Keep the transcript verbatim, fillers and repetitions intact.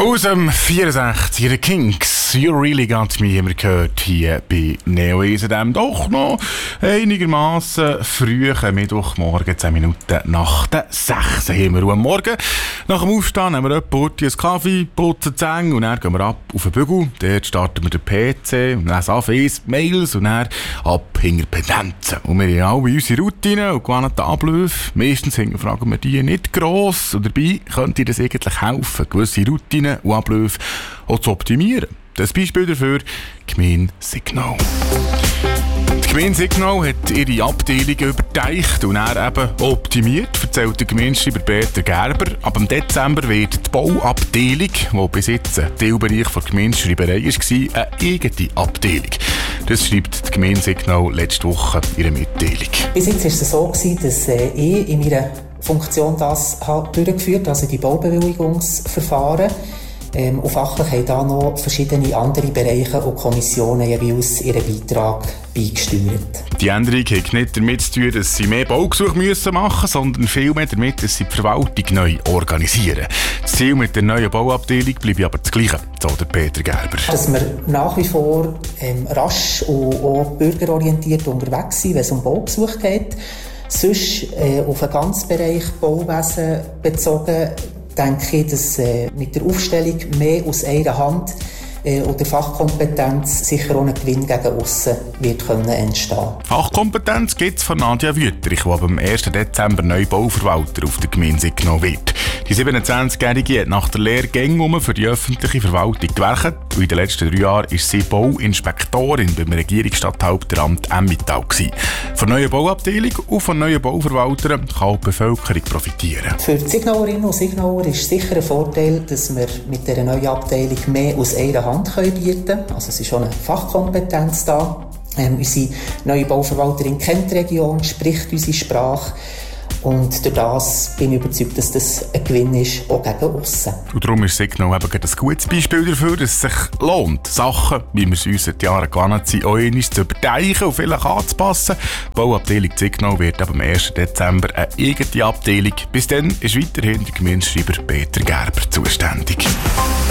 Aus dem vierundsechziger Kings, You Really Got Me, haben wir gehört hier bei Neo Ease, dem doch noch einigermaßen frühen Mittwochmorgen, zehn Minuten nach der sechs haben wir. Und am Morgen, nach dem Aufstehen, haben wir etwa einen Kaffee, putzen die Zähne und dann gehen wir ab auf den Bügel. Dort starten wir den P C und dann Face, Mails und dann ab hinter Pendenzen. Und wir haben alle unsere Routinen und gewohnten Abläufe. Meistens fragen wir die nicht gross und dabei könnte das eigentlich helfen, gewisse Routinen und Abläufe auch zu optimieren. Das Beispiel dafür, die Gemeinde Signal. Die Gemeinde Signal hat ihre Abteilungen überdeicht und dann eben optimiert, erzählt der Gemeindeschreiber Peter Gerber. Ab dem Dezember wird die Bauabteilung, die bis jetzt ein Teilbereich der Gemeindeschreiberei war, eine eigene Abteilung. Das schreibt die Gemeinde Signal letzte Woche in ihrer Mitteilung. Bis jetzt war es so, dass äh, ich in meiner Funktion das habe durchgeführt, also die Baubewilligungsverfahren. Ähm, und fachlich haben da noch verschiedene andere Bereiche und Kommissionen jeweils ihren Beitrag beigesteuert. Die Änderung hat nicht damit zu tun, dass sie mehr Baugesuche müssen machen müssen, sondern vielmehr damit, dass sie die Verwaltung neu organisieren. Das Ziel mit der neuen Bauabteilung bleibt aber das Gleiche, so der Peter Gerber. Dass wir nach wie vor ähm, rasch und auch bürgerorientiert unterwegs sind, wenn es um Baugesuche geht. Sonst äh, auf den ganzen Bereich Bauwesen bezogen, denke ich, dass äh, mit der Aufstellung mehr aus einer Hand äh, und der Fachkompetenz sicher auch ein Gewinn gegen aussen wird können entstehen. Fachkompetenz gibt es von Nadja Wüttrich, die ab dem ersten Dezember neu Bauverwalter auf der Gemeinde Signal wird. Die siebenundzwanzigjährige hat nach der Lehre Gänge für die öffentliche Verwaltung gewerkt und in den letzten drei Jahren war sie Bauinspektorin beim Regierungsstatthalteramt Emmental. Von der neuen Bauabteilung und von neuen Bauverwaltern kann auch die Bevölkerung profitieren. Für die Signalerinnen und Signaler ist sicher ein Vorteil, dass wir mit dieser neuen Abteilung mehr aus einer Hand bieten können. Also es ist schon eine Fachkompetenz da. Ähm, unsere neue Bauverwalterin kennt die Region, spricht unsere Sprache. Und durch das bin ich überzeugt, dass das ein Gewinn ist, auch gegen aussen. Und darum ist Signal eben ein gutes Beispiel dafür, dass es sich lohnt, Sachen, wie wir es uns seit Jahren gewohnt sind, auch einmal zu überdenken und vielleicht anzupassen. Die Bauabteilung Signal wird ab dem ersten Dezember eine eigene Abteilung. Bis dann ist weiterhin der Gemeindeschreiber Peter Gerber zuständig.